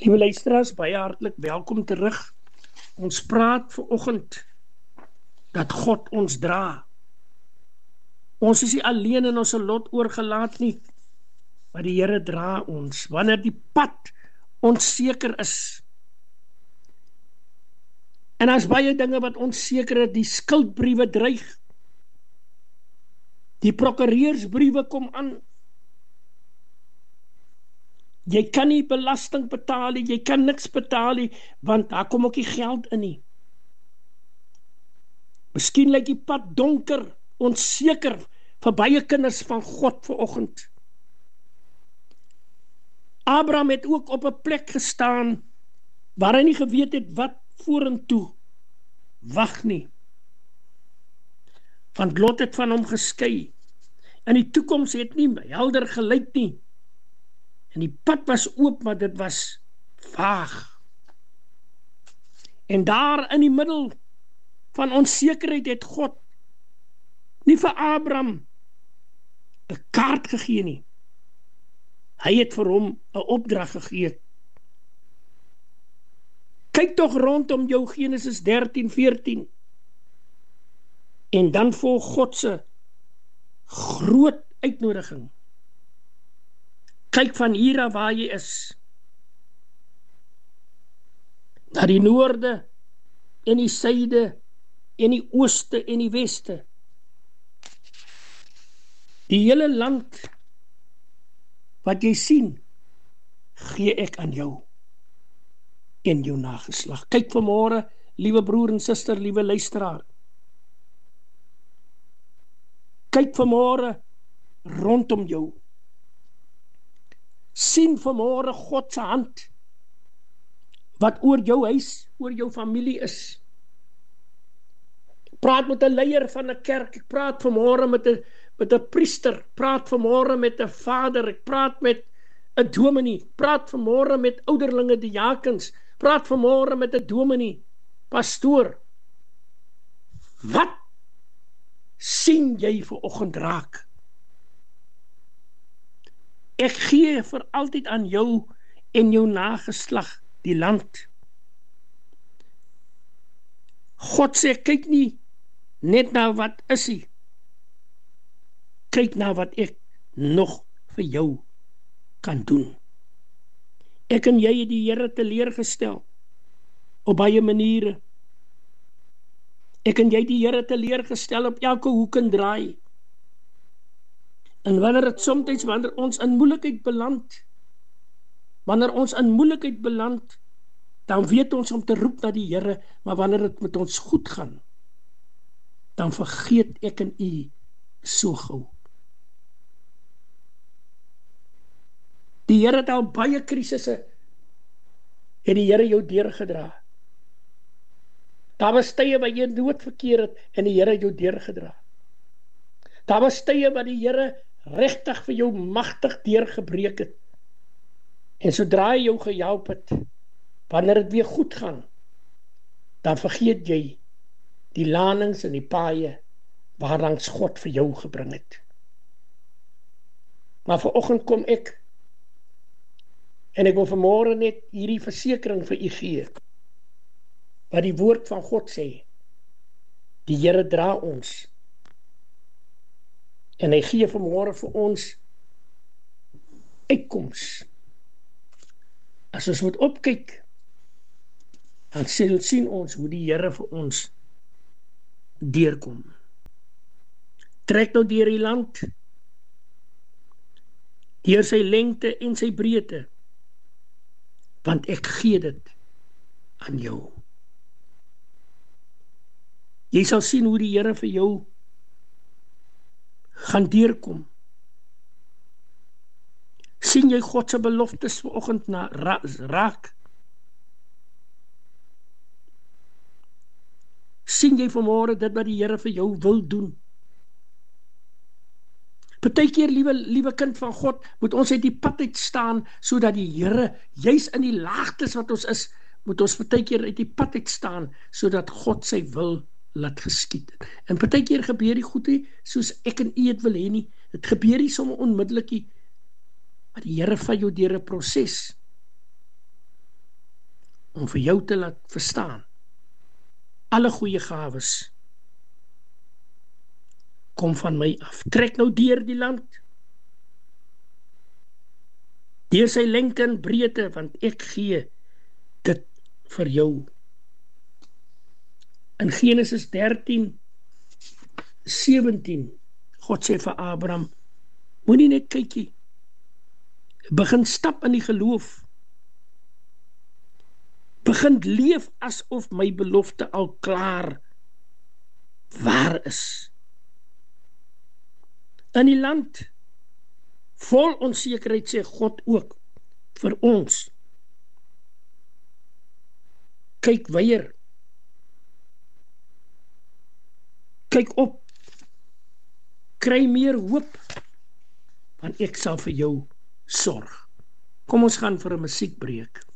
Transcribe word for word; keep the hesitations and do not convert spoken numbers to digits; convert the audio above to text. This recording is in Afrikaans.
Liewe luisteraars, baie hartlik welkom terug. Ons praat vanoggend dat God ons dra. Ons is nie alleen in ons lot oorgelaat nie, maar die Here dra ons. Wanneer die pad onseker is, en as baie dinge wat onseker is, die skuldbriewe dreig, die prokureursbriewe kom aan, jy kan nie belasting betaal nie, jy kan niks betaal nie, want daar kom ook nie geld in nie. Miskien lyk die pad donker, onseker, vir baie kinders van God vanoggend. Abraham het ook op 'n plek gestaan, waar hy nie geweet het wat vorentoe wag nie. Want Lot het van hom geskei, en die toekoms het nie helder gelyk nie. En die pad was oop, maar dit was vaag. En daar in die middel van onsekerheid het God nie vir Abraham 'n kaart gegee nie. Hy het vir hom 'n opdrag gegee. Kyk tog rondom jou, Genesis dertien veertien. En dan volg God se groot uitnodiging. Kyk van hier af waar jy is, na die noorde, en die suide, en die ooste, en die weste. Die hele land, wat jy sien, gee ek aan jou, en jou nageslag. Kyk vanmôre, liewe broer en suster, liewe luisteraar. Kyk vanmôre, rondom jou. Sien vanmôre God se hand, wat oor jou huis, oor jou familie is. Ek praat met 'n leier van 'n kerk, ek praat vanmôre met 'n met 'n priester, praat vanmôre met 'n vader, ek praat met 'n dominee, praat vanmôre met ouderlinge, diakens, praat vanmôre met 'n dominee, pastoor. Wat sien jy vanoggend raak? Ek gee vir altyd aan jou en jou nageslag die land. God sê, kyk nie net na wat is hy. Kyk na wat ek nog vir jou kan doen. Ek en jy het die Here teleurgestel op baie maniere. Ek en jy die Here teleurgestel op elke hoek en draai. En wanneer het soms, wanneer ons in moeilikheid beland, wanneer ons in moeilikheid beland, dan weet ons om te roep na die Here, maar wanneer het met ons goed gaan, dan vergeet ek en u so gou. Die Here het al baie krisisse, het die Here jou deurgedra. Daar was tye waar jy noodverkeer het, en die Here het jou deurgedra. Daar was tye waar die Here regtig vir jou magtig deurgebreek het. En sodra hy jou gehelp het, wanneer het weer goed gaan, dan vergeet jy die lanings en die paaie waarlangs God vir jou gebring het. Maar vanoggend kom ek, en ek wil vanmôre net hierdie versekering vir u gee, wat die woord van God sê, die Here dra ons, en hy gee vanmôre vir ons uitkoms. As ons moet opkyk, dan sien ons hoe die Here vir ons deurkom. Trek nou deur die land, deur sy lengte en sy breedte, want ek gee dit aan jou. Jy sal sien hoe die Here vir jou gaan deurkom. Sien jy God se beloftes vanoggend na ra raak? Sien jy vanmôre dit wat die Here vir jou wil doen? Partykeer, liewe, liewe kind van God, moet ons uit die pad uit staan, sodat die Here, juis in die laagtes wat ons is, moet ons partykeer uit die pad uit staan, sodat God sy wil laat geskied. En partykeer gebeur die goed nie, soos ek en u het wil hê nie. Dit gebeur nie sommer onmiddellik nie, maar die Here vat jou deur 'n proses. om vir jou te laat verstaan. Alle goeie gawes kom van my af. Trek nou deur die land, deur sy lengte en breedte, want ek gee dit vir jou. In Genesis dertien, sewentien, God sê vir Abraham, moenie net kykie, begin stap in die geloof, begin leef asof my belofte al klaar waar is. In die land vol onsekerheid sê God ook vir ons, kyk weier, kyk op, kry meer hoop, want ek sal vir jou sorg. Kom ons gaan vir 'n musiekbreek.